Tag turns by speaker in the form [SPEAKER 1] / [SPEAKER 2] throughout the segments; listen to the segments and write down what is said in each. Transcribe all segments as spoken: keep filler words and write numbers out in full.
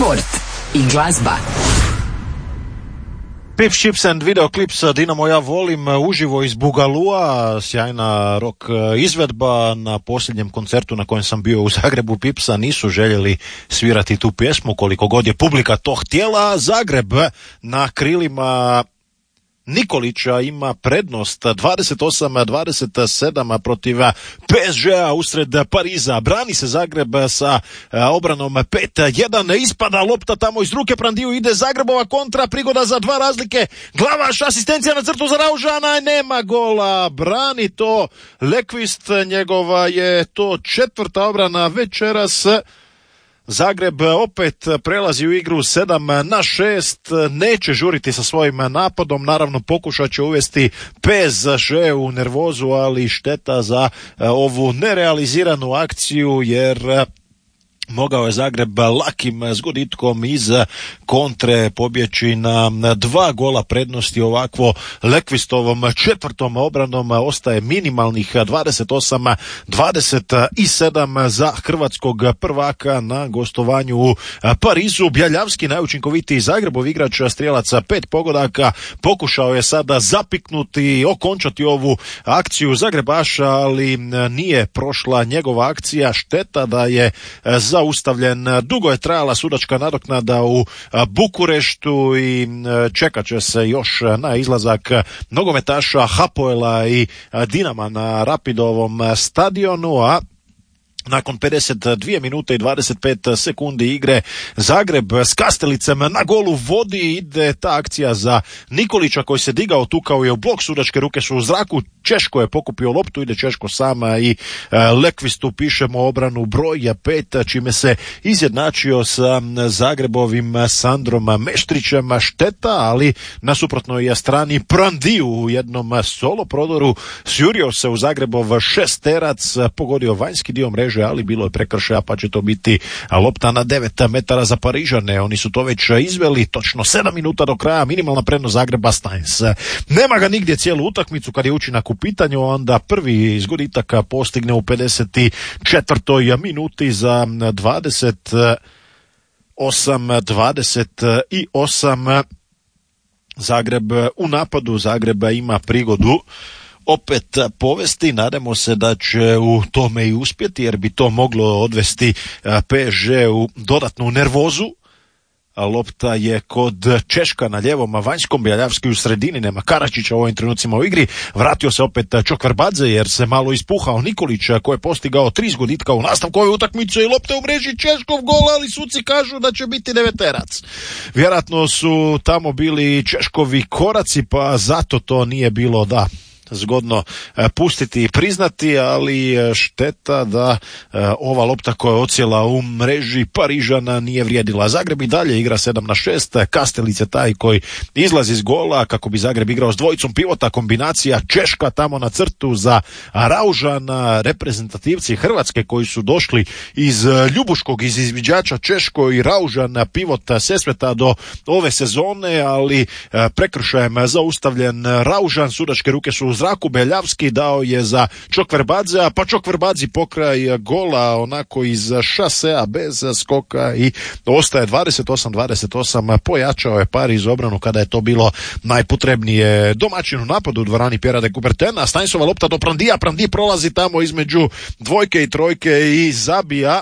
[SPEAKER 1] sport i glazba.
[SPEAKER 2] Pips, Chips and Videoclips, Dinamo ja volim, uživo iz Bugalua, sjajna rock izvedba. Na posljednjem koncertu na kojem sam bio u Zagrebu Pipsa nisu željeli svirati tu pjesmu koliko god je publika to htjela. Zagreb na krilima Nikolića ima prednost dvadeset osam dvadeset sedam protiv P S G-a usred Pariza. Brani se Zagreb sa obranom pet jedan. Ispada lopta tamo iz ruke Prandiju. Ide Zagrebova kontra. Prigoda za dva razlike. Glavaš, asistencija na crtu za Raužana. Nema gola. Brani to Lekvist. Njegova je to četvrta obrana večeras. Zagreb opet prelazi u igru sedam na šest, neće žuriti sa svojim napadom, naravno pokušat će uvesti P S G u nervozu, ali šteta za ovu nerealiziranu akciju jer mogao je Zagreb lakim zgoditkom iz kontre pobjeći na dva gola prednosti. Ovakvo Lekvistovom četvrtom obranom ostaje minimalnih dvadeset osam dvadeset sedam za hrvatskog prvaka na gostovanju u Parizu. Bjeljavski, najučinkovitiji Zagrebov igrač, strijelaca pet pogodaka, pokušao je sada zapiknuti i okončati ovu akciju Zagrebaša, ali nije prošla njegova akcija. Šteta da je za zaustavljen. Dugo je trajala sudačka nadoknada u Bukureštu i čekat će se još na izlazak nogometaša Hapoela i Dinama na Rapidovom stadionu, a nakon pedeset dvije minute i dvadeset pet sekundi igre Zagreb s Kastelicem na golu vodi. Ide ta akcija za Nikolića koji se digao, tukao je u blok, sudačke ruke su u zraku, Češko je pokupio loptu, ide Češko sama i Lekvistu pišemo obranu broj pet, čime se izjednačio sa Zagrebovim Sandrom Meštrićem. Šteta, ali na suprotnoj strani Prandiju u jednom solo prodoru sjurio se u Zagrebov šesterac, pogodio vanjski dio mreže, ali bilo je prekršaja, pa će to biti lopta na devet metara za Parižane. Oni su to već izveli, točno sedam minuta do kraja, minimalna prednost Zagreba Steins. Nema ga nigdje cijelu utakmicu, kad je učinak u pitanju, onda prvi izgoditak postigne u pedeset četvrtoj minuti za dvadeset osam dvadeset osam. Zagreb u napadu, Zagreb ima prigodu opet povesti. Nadamo se da će u tome i uspjeti, jer bi to moglo odvesti P S G u dodatnu nervozu. Lopta je kod Češka na ljevom vanjskom, Bjeljavski u sredini, nema Karačića u ovim trenucima u igri. Vratio se opet Čokverbadze jer se malo ispuhao Nikolić koji je postigao tri zgoditka u nastavku ove utakmice i lopta u mreži, Češkov gol, ali suci kažu da će biti deveterac. Vjerojatno su tamo bili Češkovi koraci, pa zato to nije bilo da zgodno pustiti i priznati, ali šteta da ova lopta koja je ocijela u mreži Parižana nije vrijedila. Zagreb i dalje igra sedam na šest, Kastelic je taj koji izlazi iz gola kako bi Zagreb igrao s dvojicom pivota, kombinacija Češka tamo na crtu za Raužana, reprezentativci Hrvatske koji su došli iz Ljubuškog, iz izviđača Češko i Raužan, pivot Sesveta do ove sezone, ali prekršajem zaustavljen Raužan, sudačke ruke su u zraku, Beljavski dao je za Čokverbadze, pa Čokverbadzi pokraj gola onako iz šasea bez skoka i ostaje dvadeset osam dvadeset osam. Pojačao je Pariz obranu kada je to bilo najpotrebnije. Domaćin u napadu u dvorani Pjera de Coubertina, Steinsova lopta do Prandija, Prandi prolazi tamo između dvojke i trojke i zabija.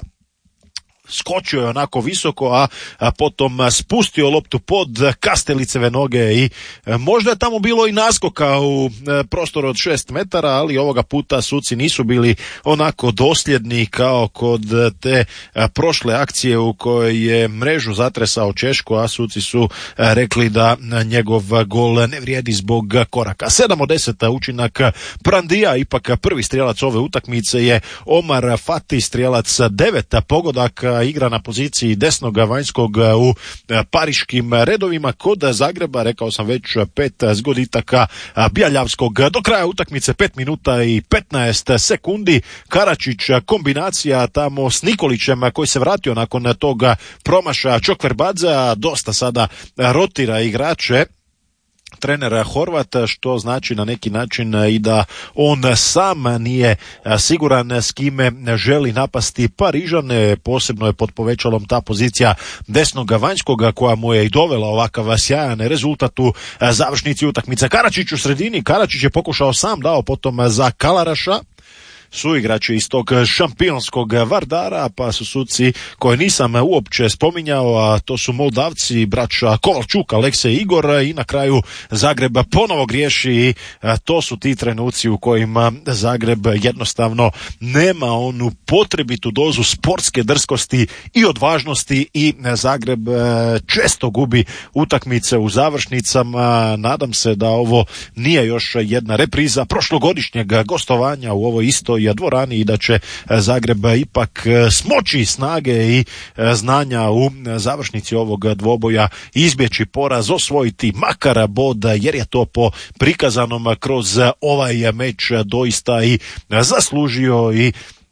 [SPEAKER 2] Skočio je onako visoko, a, a potom spustio loptu pod Kasteliceve noge i e, možda je tamo bilo i naskoka u e, prostoru od šest metara, ali ovoga puta suci nisu bili onako dosljedni kao kod te e, prošle akcije u kojoj je mrežu zatresao Češko, a suci su e, rekli da njegov gol ne vrijedi zbog koraka. sedam od deset učinak Prandija, ipak prvi strijelac ove utakmice je Omar Fati, strijelac devet pogodaka, igra na poziciji desnog vanjskog u pariškim redovima. Kod Zagreba, rekao sam već, pet zgoditaka Bjeljavskog. Do kraja utakmice pet minuta i petnaest sekundi. Karačić kombinacija tamo s Nikolićem koji se vratio nakon toga promaša Čokverbadze, dosta sada rotira igrače trener Horvat, što znači na neki način i da on sam nije siguran s kime želi napasti Parižane, posebno je pod povećalom ta pozicija desnog vanjskoga koja mu je i dovela ovakav sjajan rezultat u završnici utakmice. Karačić u sredini, Karačić je pokušao sam, dao potom za Kalaraša, suigrači iz tog šampionskog Vardara, pa su suci koje nisam uopće spominjao, a to su Moldavci, braća Kovalčuk, Aleksej i Igor, i na kraju Zagreb ponovo griješi i to su ti trenuci u kojima Zagreb jednostavno nema onu potrebitu dozu sportske drskosti i odvažnosti i Zagreb često gubi utakmice u završnicama. Nadam se da ovo nije još jedna repriza prošlogodišnjeg gostovanja u ovoj istoj dvorani i da će Zagreb ipak smoći snage i znanja u završnici ovog dvoboja izbjeći poraz, osvojiti makar bod, jer je to po prikazanom kroz ovaj meč doista i zaslužio i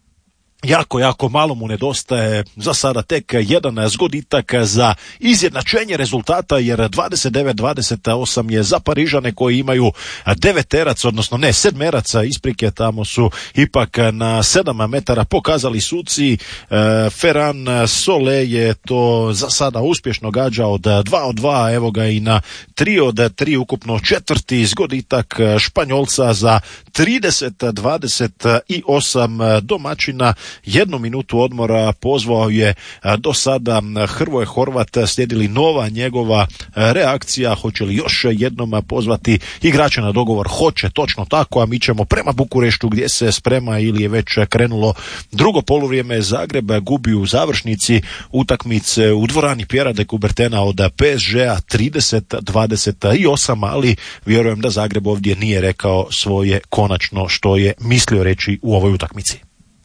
[SPEAKER 2] jako, jako malo mu nedostaje za sada tek jedan zgoditak za izjednačenje rezultata, jer dvadeset devet dvadeset osam je za Parižane koji imaju deveterac, odnosno ne sedmeraca, isprike, tamo su ipak na sedam metara pokazali suci. Ferran Sole je to za sada uspješno gađa od dva od dva, evo ga i na tri od tri, ukupno četvrti zgoditak Španjolca za trideset dvadeset osam domaćina. Jednu minutu odmora pozvao je do sada Hrvoje Horvat, slijedili nova njegova reakcija, hoće li još jednom pozvati igrača na dogovor? Hoće, točno tako, a mi ćemo prema Bukureštu gdje se sprema ili je već krenulo drugo poluvrijeme. Zagreb gubi u završnici utakmice u dvorani Pjera de Coubertina od P S G-a trideset dvadeset osam, ali vjerujem da Zagreb ovdje nije rekao svoje konačno što je mislio reći u ovoj utakmici.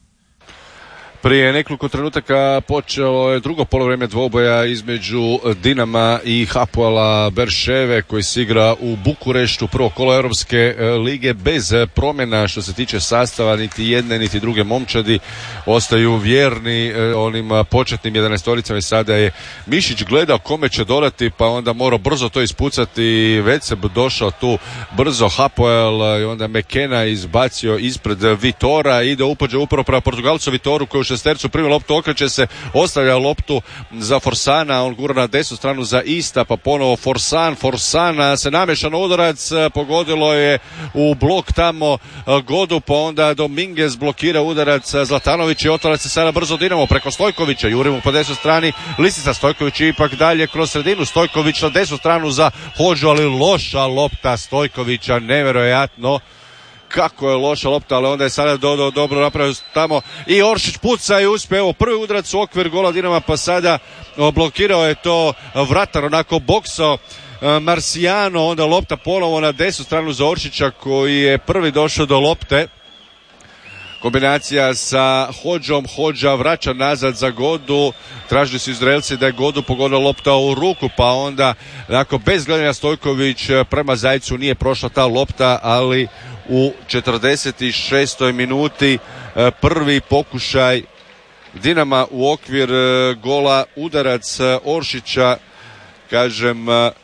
[SPEAKER 1] Prije nekoliko trenutaka počelo je drugo poluvreme dvoboja između Dinama i Hapoela Berševe koji se igra u Bukureštu, prvo kolo Europske lige, bez promjena što se tiče sastava, niti jedne niti druge momčadi ostaju vjerni onim početnim jedanaestoricama i sada je Mišić gledao kome će dodati, pa onda morao brzo to ispucati, već se došao tu brzo Hapoel i onda Mekena izbacio ispred Vitora, ide upođe upravo prema Portugalcu Vitoru koji u šestercu primi loptu, okreće se, ostavlja loptu za Forsana, on gura na desnu stranu za Ista, pa ponovo Forsan, Forsana se nameša na udarac, pogodilo je u blok tamo Godu, pa onda Dominguez blokira udarac, Zlatanović i otvara se sada brzo Dinamo preko Stojkovića, juri mu po desnoj strani Lisica, Stojković ipak dalje kroz sredinu, Stojković na desnu stranu za Hodžu, ali loša lopta Stojkovića, nevjerojatno kako je loša lopta, ali onda je sada do, do, dobro napravio tamo i Oršić puca i uspije, evo prvi udarac u okvir gola Dinama, pa sada blokirao je to vratar, onako boksao Marciano, onda lopta ponovo na desnu stranu za Oršića koji je prvi došao do lopte. Kombinacija sa Hodžom, Hodža vraća nazad za Godu, tražili su Izraelci da je Godu pogodila lopta u ruku, pa onda nakon bez gledanja Stojković prema Zajcu, nije prošla ta lopta, ali u četrdeset šestoj minuti prvi pokušaj Dinama u okvir gola, udarac Oršića, kažem,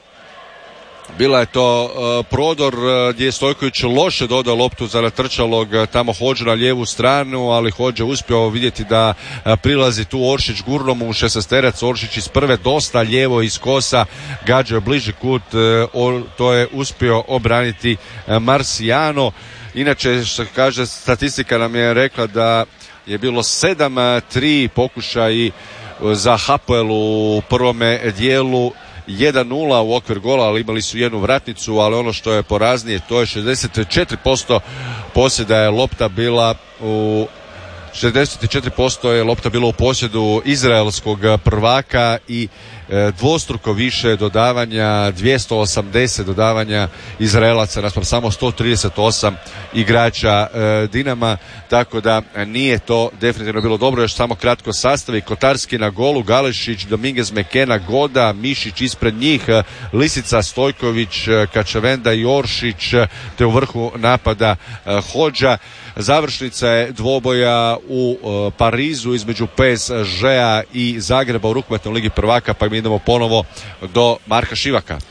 [SPEAKER 1] bila je to uh, prodor uh, gdje je Stojković loše dodao loptu za natrčalog uh, tamo Hodžu na lijevu stranu, ali Hodža uspio vidjeti da uh, prilazi tu Oršić, gurno mu u šestesterac, Oršić iz prve dosta lijevo iz kosa, gađa bliži kut, uh, or, to je uspio obraniti uh, Marciano. Inače, što kaže, statistika nam je rekla da je bilo sedam tri pokušaji za Hapoel u prvome dijelu, jedan nula u okvir gola, ali imali su jednu vratnicu, ali ono što je poraznije, to je šezdeset četiri posto posjeda je lopta bila u šezdeset četiri posto je lopta bila u posjedu izraelskog prvaka i e, dvostruko više dodavanja, dvjesto osamdeset dodavanja Izraelaca naspram samo sto trideset osam igrača e, Dinama, tako da nije to definitivno bilo dobro. Još samo kratko sastavi: Kotarski na golu, Galešić, Dominguez, Mekena, Goda, Mišić ispred njih, Lisica, Stojković, Kačavenda i Oršić, te u vrhu napada e, Hodža. Završnica je dvoboja u uh, Parizu između P S G-a i Zagreba u rukometnoj ligi prvaka, pa mi idemo ponovo do Marka Šivaka.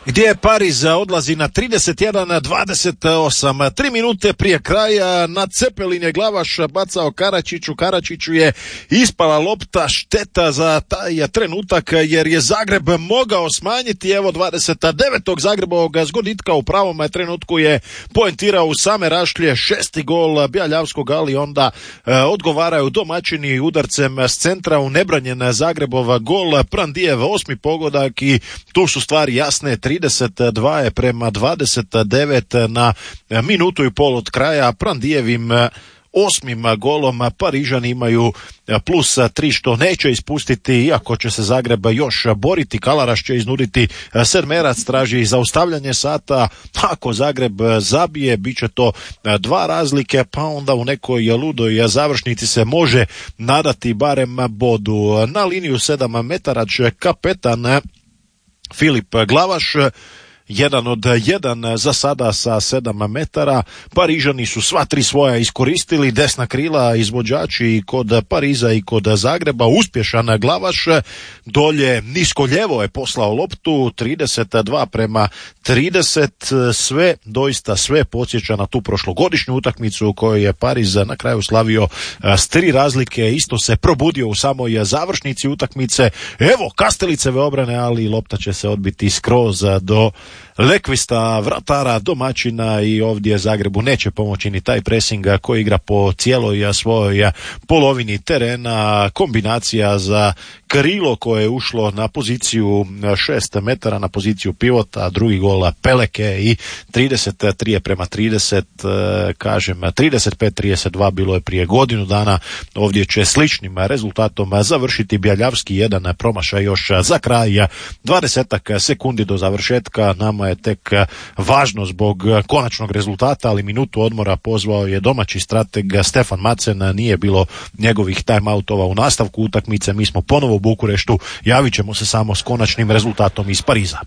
[SPEAKER 2] gdje Pariz odlazi na trideset jedan dvadeset osam. Tri minute prije kraja na Cepelin je Glavaš bacao Karačiću. Karačiću je ispala lopta, šteta za taj trenutak jer je Zagreb mogao smanjiti. Evo dvadeset devetog Zagrebovog zgoditka u pravom trenutku je poentirao u same rašlje, šesti gol Bjeljavskog, ali onda e, odgovaraju domaćini udarcem s centra u nebranjen Zagrebov gol. Prandijev osmi pogodak i tu su stvari jasne. trideset dva je prema dvadeset devet na minutu i pol od kraja. Prandijevim osmim golom Parižani imaju plus tri što neće ispustiti, iako će se Zagreb još boriti. Kalaraš će iznuditi sedmerac, traži zaustavljanje sata. Ako Zagreb zabije, bit će to dva razlike, pa onda u nekoj ludoj završnici se može nadati barem bodu. Na liniju sedam metara će kapetan Filip Glavaš, jedan od jedan za sada sa sedam metara. Parižani su sva tri svoja iskoristili, desna krila izvođači i kod Pariza i kod Zagreba. Uspješan Glavaš, dolje nisko ljevo je poslao loptu, trideset dva prema trideset, sve, doista sve podsjeća na tu prošlogodišnju utakmicu u kojoj je Pariz na kraju slavio s tri razlike, isto se probudio u samoj završnici utakmice. Evo Kasteliceve obrane, ali lopta će se odbiti skroz do Lekvista, vratara domaćina, i ovdje Zagrebu neće pomoći ni taj pressing koji igra po cijeloj svojoj polovini terena. Kombinacija za krilo koje je ušlo na poziciju šest metara, na poziciju pivota, drugi gol Peleke i trideset tri prema trideset, kažem trideset pet trideset dva bilo je prije godinu dana. Ovdje će sličnim rezultatom završiti Bjeljavski, jedan promašaj još za kraj. dvadesetak sekundi do završetka, nama je tek važno zbog konačnog rezultata, ali minutu odmora pozvao je domaći strateg Stefan Macen, nije bilo njegovih timeoutova u nastavku utakmice. Mi smo ponovo u Bukureštu, javit ćemo se samo s konačnim rezultatom iz Pariza.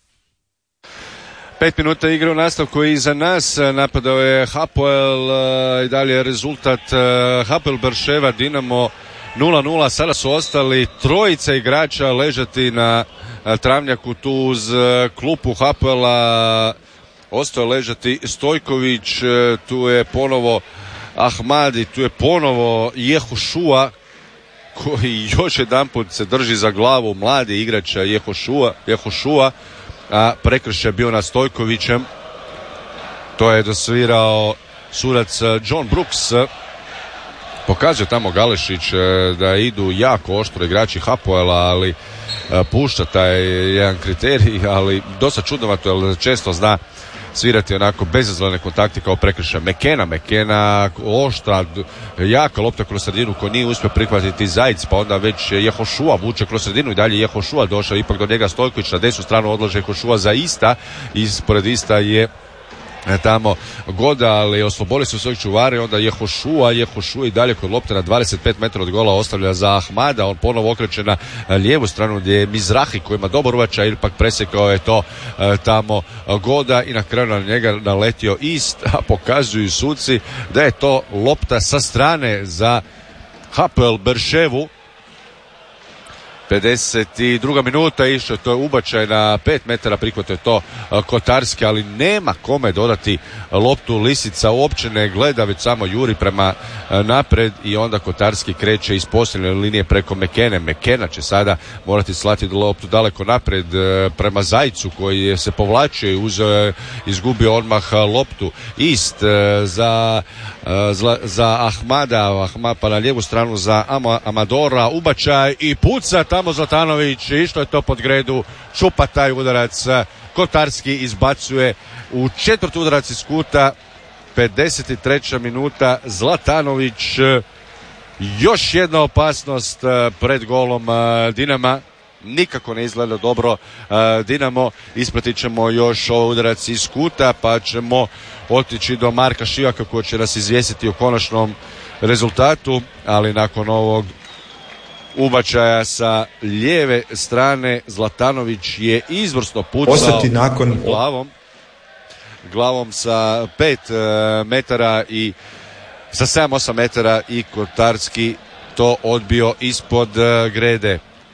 [SPEAKER 1] Pet minuta igre u nastavku i za nas. Napadao je Hapoel i dalje rezultat Hapoel Berševa Dinamo nula nula. Sada su ostali trojica igrača ležati na travnjaku tu uz klupu Hapoela. Ostao je ležati Stojković, tu je ponovo Ahmadi, tu je ponovo Jehošua koji još jedanput se drži za glavu, mladi igrač Jehošua, Jehošua, a prekršaj je bio na Stojkovićem. To je dosvirao sudac John Brooks. Pokazuje tamo Galešić da idu jako oštro igrači Hapoela, ali pušta taj jedan kriterij, ali dosta čudnovato jer često zna svirati onako bezazlene kontakte kao prekršaj. Mekena, Mekena oštra, jaka lopta kroz sredinu koju nije uspio prihvatiti Zajc, pa onda već Jehošua vuče kroz sredinu i dalje Jehošua došao, ipak do njega Stojković na desnu stranu odlaže Jehošua za Ista, ispred Ista je tamo Goda, ali oslobodili su svojih čuvara i onda Jehošua, Jehošua i dalje kod lopte na dvadeset pet metara od gola ostavlja za Ahmada, on ponovo okreće na lijevu stranu gdje je Mizrahi koji ima dobar uvačaj, ili pak presekao je to e, tamo Goda i na kraju na njega naletio Ist, a pokazuju suci da je to lopta sa strane za Hapoel Berševu. pedeset druga minuta išao, to je ubačaj na pet metara, prihvatio je to Kotarski, ali nema kome dodati loptu. Lisica uopće ne gleda, već samo juri prema napred i onda Kotarski kreće iz posljednje linije preko Mekene. Mekena će sada morati slati loptu daleko napred prema Zajcu koji se povlačio i uzeo, izgubio odmah loptu. Ist za, za, za Ahmada, Ahmad pa na lijevu stranu za Amadora, ubačaj i puca tamo Zlatanović, išlo je to pod gredu, čupa taj udarac, Kotarski izbacuje u četvrti udarac iz kuta. pedeset treća minuta, Zlatanović, još jedna opasnost pred golom Dinama, nikako ne izgleda dobro Dinamo. Ispratit ćemo još ovaj udarac iz kuta pa ćemo otići do Marka Šivaka koji će nas izvijestiti o konačnom rezultatu, ali nakon ovog ubačaja sa lijeve strane Zlatanović je izvrsno pucao
[SPEAKER 3] nakon...
[SPEAKER 1] glavom glavom sa pet metara i sa sedam osam metara i Kotarski to odbio ispod grede.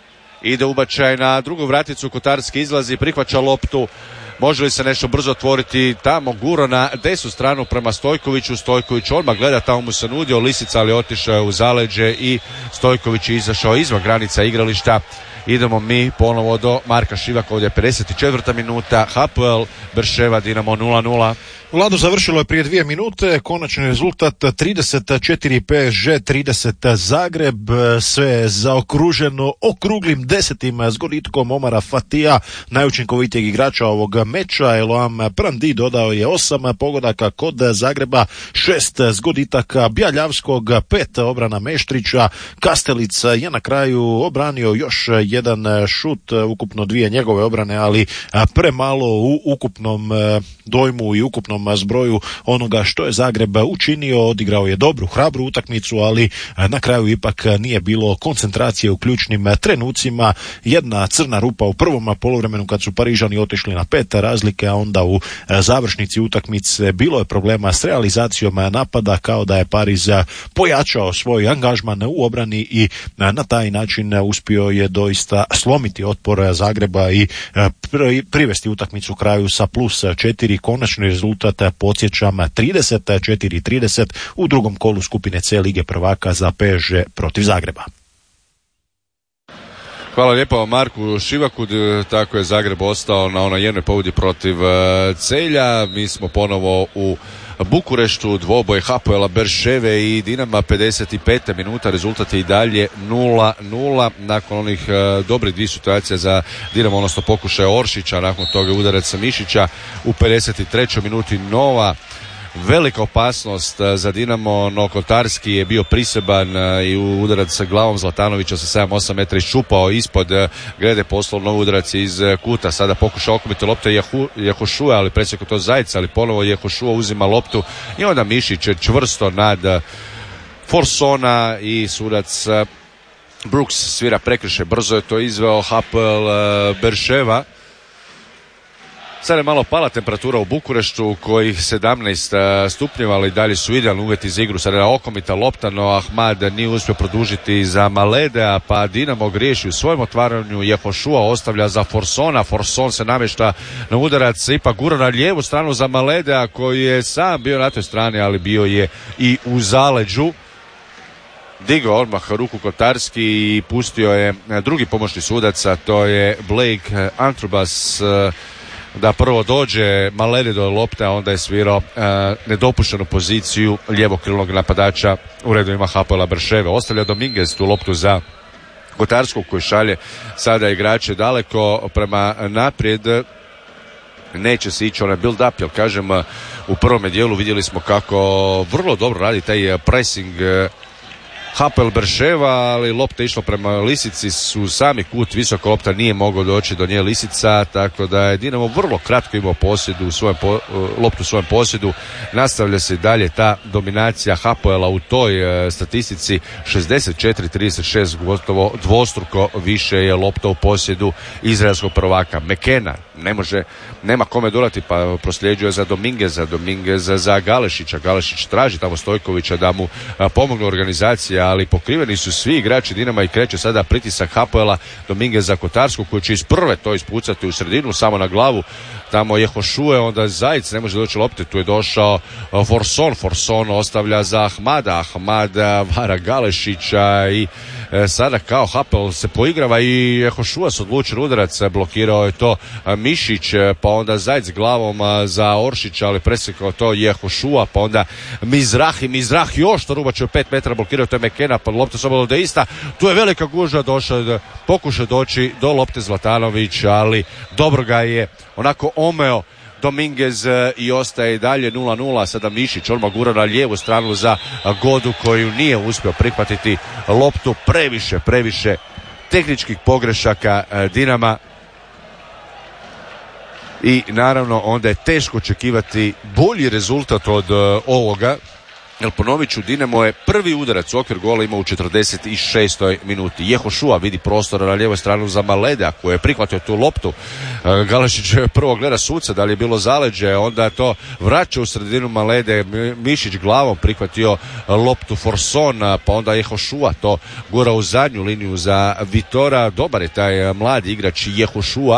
[SPEAKER 1] ide ubačaj na drugu vraticu, Kotarski izlazi, prihvaća loptu, može li se nešto brzo otvoriti, tamo gura na desnu stranu prema Stojkoviću, Stojković odmah gleda, tamo mu se nudio Lisica, ali otišao je u zaleđe i Stojković je izašao izvan granica igrališta. Idemo mi ponovo do Marka Šivaka, ovdje je pedeset četvrta minuta, H P L Berševa Dinamo nula nula.
[SPEAKER 2] Vlado, završilo je prije dvije minute, konačni rezultat trideset četiri P S G, trideset Zagreb, sve je zaokruženo okruglim desetim zgoditkom Omara Fatija, najučinkovitijeg igrača ovog meča. Eloam Prandi dodao je osam pogodaka kod Zagreba, šest zgoditaka Bjaljavskog, pet obrana Meštrića, Kastelica je na kraju obranio još jedan šut, ukupno dvije njegove obrane, ali premalo u ukupnom dojmu i ukupnom zbroju onoga što je Zagreb učinio. Odigrao je dobru, hrabru utakmicu, ali na kraju ipak nije bilo koncentracije u ključnim trenucima. Jedna crna rupa u prvom poluvremenu kad su Parižani otišli na pet razlike, a onda u završnici utakmice bilo je problema s realizacijom napada, kao da je Pariz pojačao svoj angažman u obrani i na taj način uspio je doista slomiti otpor Zagreba i privesti utakmicu kraju sa plus četiri. Konačni rezultat, podsjećam, trideset četiri trideset u drugom kolu skupine C Lige prvaka za P S G protiv Zagreba.
[SPEAKER 1] Hvala lijepo Marku Šivaku, tako je Zagreb ostao na onoj jednoj pobjedi protiv Celja. Mi smo ponovo u Bukureštu, dvoboj H P L-a Berševe i Dinama, pedeset peta minuta, rezultat je i dalje nula nula. Nakon onih uh, dobrih dvije situacija za Dinamo, odnosno pokušaja Oršića, nakon toga udarac Mišića u pedeset trećoj minuti nova velika opasnost za Dinamo, no Kotarski je bio priseban i udarac glavom Zlatanovića sa sedam osam metara iščupao ispod grede, poslao novi udarac iz kuta. Sada pokušao okomiti lopte Jehošua, ali presjeko to Zajca, ali ponovo Jehošua uzima loptu i onda Mišić čvrsto nad Forsona i sudac Brooks svira prekršaj. Brzo je to izveo H P L Berševa. Sada je malo pala temperatura u Bukureštu, kojih sedamnaest stupnjeva, ali dalje su idealni uvjeti za igru. Sada je okomita lopta, no Ahmad nije uspio produžiti za Maledea, pa Dinamo griješi u svojem otvaranju. Jehošua ostavlja za Forsona, Forson se namješta na udarac, ipak gura na lijevu stranu za Maledea, koji je sam bio na toj strani, ali bio je i u zaleđu. Digao odmah ruku Kotarski i pustio je drugi pomoćni sudac, a to je Blake Antrobas, da prvo dođe Malede do lopte, a onda je svirao e, nedopuštenu poziciju lijevog krilnog napadača u redovima H P L-a Berševe. Ostavlja Dominguez tu loptu za Kotarskog, koji šalje sada igrače daleko prema naprijed. Neće se ići onaj build up, jer kažem, u prvome dijelu vidjeli smo kako vrlo dobro radi taj pressing H P L Berševa, ali lopta je išla prema Lisici, su sami kut, visoka lopta, nije mogao doći do nje Lisica, tako da je Dinamo vrlo kratko imao posjedu, svojem po, loptu u svojem posjedu. Nastavlja se dalje ta dominacija H P L-a u toj e, statistici, šezdeset četiri trideset šest, gotovo dvostruko više je lopta u posjedu izraelskog prvaka. Mekena ne može, nema kome dolati, pa prosljeđuje za Domingueza, Domingueza za Galešića, Galešić traži tamo Stojkovića da mu a, pomogne organizacija, ali pokriveni su svi igrači Dinama i kreće sada pritisak H P L-a. Dominguez za Kotarsku, koji će iz prve to ispucati u sredinu, samo na glavu. Tamo je Hošue, onda Zajec ne može doći lopte, tu je došao Forson, Forson ostavlja za Ahmada, Ahmad vara Galešića i e, sada kao H P L se poigrava i Hošua se odlučio udarac, blokirao je to Mišić, pa onda Zajec glavom za Oršića, ali presjekao to je Hošua, pa onda Mizrah i Mizrah još to rubače u pet metara, blokirao to je Mekena, pa lopta se obalo da ista, tu je velika gužva, došao da pokuša doći do lopte Zlatanović, ali dobro ga je onako omeo Dominguez i ostaje i dalje nula nula. Sada Mišić odmah gura na lijevu stranu za Godu, koju nije uspio prihvatiti loptu. Previše, previše tehničkih pogrešaka Dinama i naravno onda je teško očekivati bolji rezultat od ovoga. Jer ponovit ću, Dinamo je prvi udarac u okvir gola imao u četrdeset šestoj minuti. Jehošua vidi prostor na lijevoj stranu za Maleda koji je prihvatio tu loptu. Galešić prvo gleda suca da li je bilo zaleđe, onda to vraća u sredinu Malede, Mišić glavom prihvatio loptu Forson, pa onda Jehošua to gura u zadnju liniju za Vitora. Dobar je taj mladi igrač Jehošua,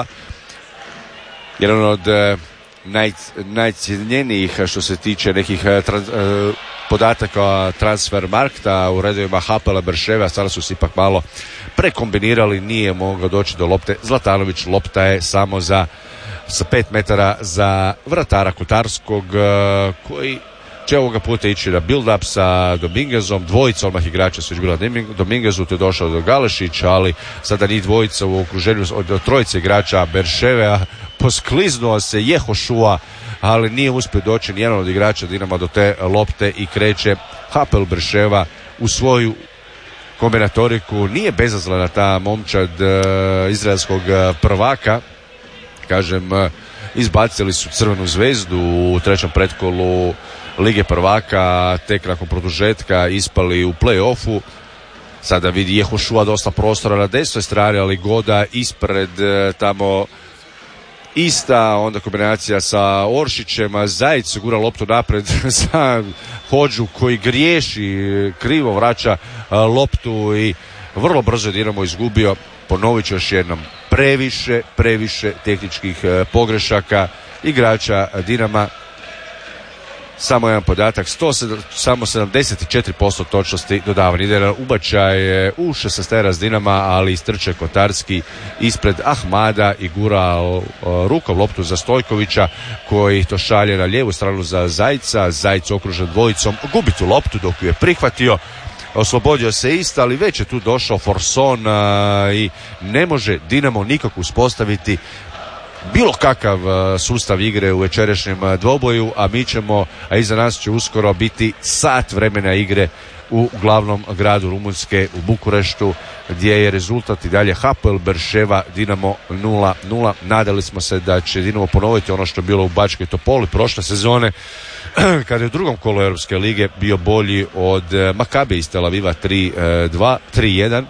[SPEAKER 1] jedan od naj, najcijenjenijih što se tiče nekih trans, podataka transfer markta u redovima Hapoela Berševa. Sada su se ipak malo prekombinirali, nije mogao doći do lopte Zlatanović. Lopta je samo za sa pet metara za vratara Kotarskog, koji će ovoga puta ići na build-up sa Dominguezom. Dvojica odmah igrača su već bila Dominguezu, to je došao do Galešića, ali sada ni dvojica u okruženju od trojice igrača Berševe. Poskliznuo se Jehošua, ali nije uspio doći nijedan od igrača Dinama do te lopte i kreće Hapoel Berševa u svoju kombinatoriku. Nije bezazlena ta momčad uh, izraelskog prvaka. Kažem, uh, izbacili su Crvenu zvezdu u trećem pretkolu Lige prvaka, tek nakon produžetka ispali u play-offu. Sada vidi Jehošua dosta prostora na desnoj strani, ali Goda ispred uh, tamo ista, onda kombinacija sa Oršićem, Zajic gura loptu napred za Hodžu koji griješi, krivo vraća loptu i vrlo brzo je Dinamo izgubio. Ponovit ću još jednom, previše, previše tehničkih pogrešaka igrača Dinama. Samo jedan podatak, sto, samo sedamdeset četiri posto točnosti dodavanja. Ide na ubačaj u šesnaestera s Dinama, ali istrče Kotarski ispred Ahmada i gura rukom loptu za Stojkovića koji to šalje na lijevu stranu za Zajca. Zajc okružen dvojicom, gubi tu loptu dok ju je prihvatio. Oslobodio se isto, ali već je tu došao Forson a, i ne može Dinamo nikako uspostaviti bilo kakav uh, sustav igre u večerašnjem uh, dvoboju, a mi ćemo, a iza nas će uskoro biti sat vremena igre u glavnom gradu Rumunjske, u Bukureštu, gdje je rezultat i dalje Hapoel Berševa Dinamo nula nula. Nadali smo se da će Dinamo ponoviti ono što je bilo u Bačkoj Topoli prošle sezone, kada je u drugom kolu Europske lige bio bolji od uh, Makabe iz Tel Aviva tri dva, tri jedan.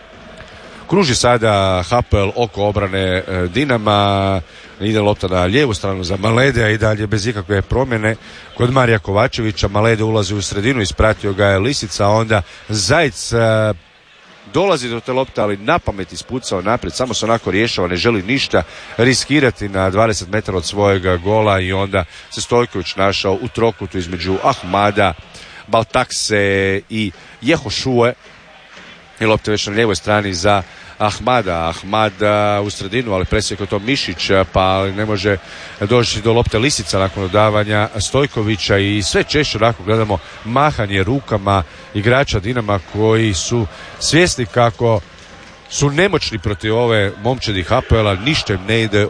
[SPEAKER 1] Kruži sada Hapoel oko obrane Dinama, ide lopta na lijevu stranu za Malede, a i dalje bez ikakve promjene kod Marija Kovačevića. Malede ulazi u sredinu, ispratio ga je Lisica, onda Zajc dolazi do te lopte, ali na pamet ispucao naprijed, samo se onako rješava, ne želi ništa riskirati na dvadeset metara od svojega gola i onda se Stojković našao u trokutu između Ahmada, Baltakse i Jehošue. I lopta već na lijevoj strani za Ahmada. Ahmad u sredinu, ali presjekao to Mišić, pa ne može doći do lopte Lisica nakon dodavanja Stojkovića i sve češće onako gledamo mahanje rukama igrača Dinama koji su svjesni kako su nemoćni protiv ove momčadi Hapoela, ništa im ne ide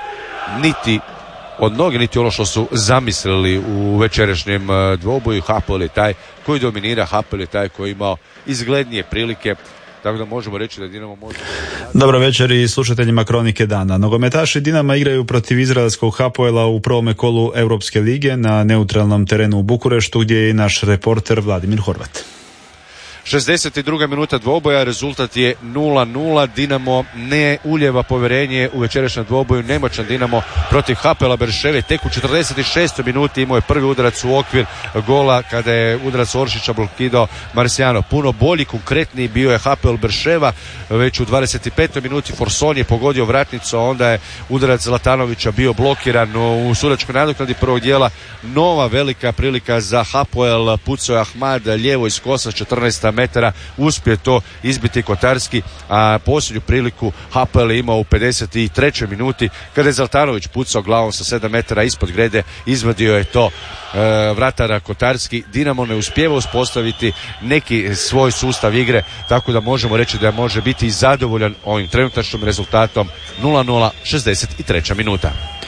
[SPEAKER 1] niti od noge, niti ono što su zamislili u večerašnjem dvoboju. Hapoel je taj koji dominira, Hapoel je taj koji je imao izglednije prilike, tako da možemo reći da Dinamo može...
[SPEAKER 3] Dobro večer i slušateljima Kronike dana. Nogometaši Dinama igraju protiv izraelskog Hapoela u prvome kolu Europske lige na neutralnom terenu u Bukureštu, gdje je i naš reporter Vladimir Horvat.
[SPEAKER 1] šezdeset druga minuta dvoboja, rezultat je nula nula. Dinamo ne uljeva povjerenje u večerašnjem dvoboju, nemoćan Dinamo protiv Hapoela Berševe. Tek u četrdeset šestoj minuti imao je prvi udarac u okvir gola kada je udarac Oršića blokirao Marciano. Puno bolji, konkretniji bio je Hapoel Berševa. Već u dvadeset petoj minuti Forson je pogodio vratnicu, a onda je udarac Zlatanovića bio blokiran u sudačkoj nadoknadi prvog dijela. Nova velika prilika za Hapoel, pucao je Ahmad lijevo iz kosa četrnaest metara, uspije to izbiti Kotarski, a posljednju priliku Hapoel je imao u pedeset trećoj minuti kada je Zlatanović pucao glavom sa sedam metara ispod grede, izvadio je to e, vratara Kotarski. Dinamo ne uspijeva uspostaviti neki svoj sustav igre, tako da možemo reći da može biti i zadovoljan ovim trenutačnim rezultatom nula nula, šezdeset treća minuta.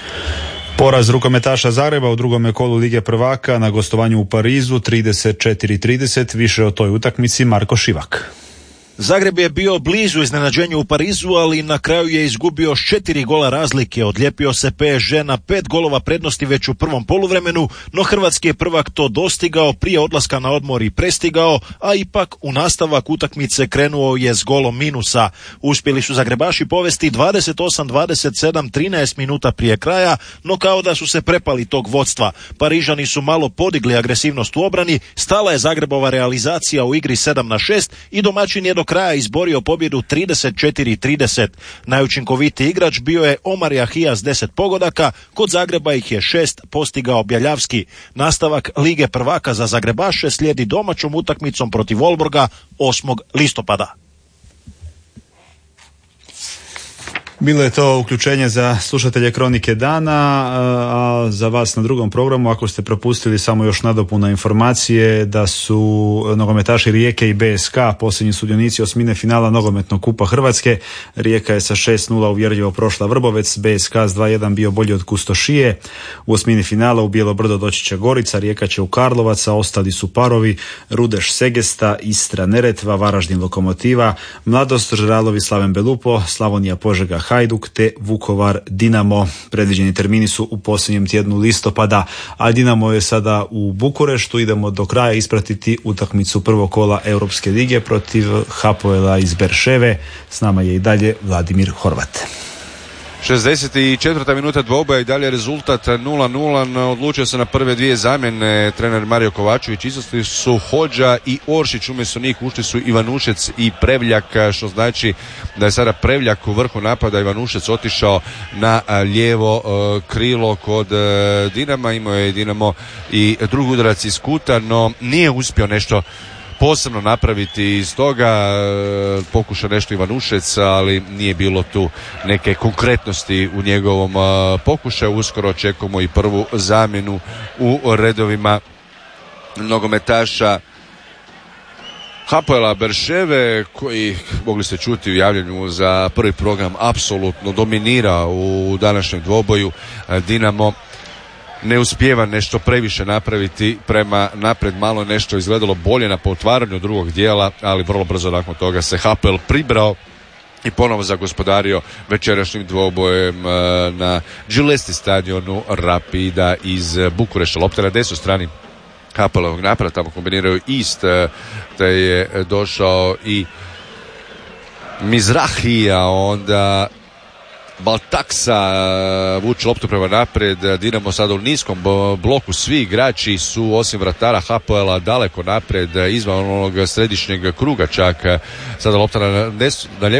[SPEAKER 3] Poraz rukometaša Zagreba u drugome kolu Lige prvaka na gostovanju u Parizu trideset četiri trideset, više o toj utakmici Marko Šivak.
[SPEAKER 2] Zagreb je bio blizu iznenađenju u Parizu, ali na kraju je izgubio s četiri gola razlike. Odlijepio se P S G na pet golova prednosti već u prvom poluvremenu, no hrvatski je prvak to dostigao, prije odlaska na odmor i prestigao, a ipak u nastavak utakmice krenuo je s golom minusa. Uspjeli su Zagrebaši povesti dvadeset osam dvadeset sedam trinaest minuta prije kraja, no kao da su se prepali tog vodstva. Parižani su malo podigli agresivnost u obrani, stala je Zagrebova realizacija u igri sedam na šest i domaćin je do kraja izborio pobjedu trideset četiri trideset. Najučinkovitiji igrač bio je Omar Jahija s deset pogodaka, kod Zagreba ih je šest postigao Bjeljavski. Nastavak Lige prvaka za Zagrebaše slijedi domaćom utakmicom protiv Wolfsburga osmog listopada.
[SPEAKER 3] Bilo je to uključenje za slušatelje Kronike dana, a za vas na drugom programu, ako ste propustili, samo još nadopuna informacije da su nogometaši Rijeke i B S K posljednji sudionici osmine finala nogometnog kupa Hrvatske. Rijeka je sa šest nula uvjerljivo prošla Vrbovec, B S K s dva jedan bio bolji od Kustošije. U osmini finala u Bijelo Brdo doći će Gorica, Rijeka će u Karlovac, a ostali su parovi Rudeš Segesta, Istra Neretva, Varaždin Lokomotiva, Mladost Žralovi Slaven Belupo, Slavonija Požega Hajduk te Vukovar Dinamo. Predviđeni termini su u posljednjem tjednu listopada, a Dinamo je sada u Bukureštu. Idemo do kraja ispratiti utakmicu prvog kola Europske lige protiv Hapoela iz Berševe. S nama je i dalje Vladimir Horvat.
[SPEAKER 1] šezdeset četvrta minuta dvoboja i dalje rezultat nula nula. Odlučio se na prve dvije zamjene trener Mario Kovačević. Izostali su Hodža i Oršić, umjesto njih ušli su Ivanušec i Prevljak, što znači da je sada Prevljak u vrhu napada, Ivanušec otišao na lijevo krilo kod Dinama. Imao je Dinamo i drugi udarac iz kuta, no nije uspio nešto posebno napraviti iz toga. Pokuša nešto Ivanušec, ali nije bilo tu neke konkretnosti u njegovom pokušaju. Uskoro očekujemo i prvu zamjenu u redovima nogometaša Hapoela Berševe, koji, mogli ste čuti u javljanju za prvi program, apsolutno dominira u današnjem dvoboju. Dinamo ne uspijeva nešto previše napraviti prema napred, malo nešto izgledalo bolje na potvaranju drugog dijela, ali vrlo brzo nakon toga se Hapoel pribrao i ponovo zagospodario večerašnjim dvobojem na Gillesti stadionu Rapida iz Bukureša. Lopta na desnoj strani Hapoelovog napada, tamo kombiniraju Ist, te je došao i Mizrahija, onda Baltaksa vuče loptu prema naprijed. Dinamo sada u niskom bloku, svi igrači su osim vratara Hapoela daleko naprijed, izvan onog središnjeg kruga čak. Sada lopta na, na lijevu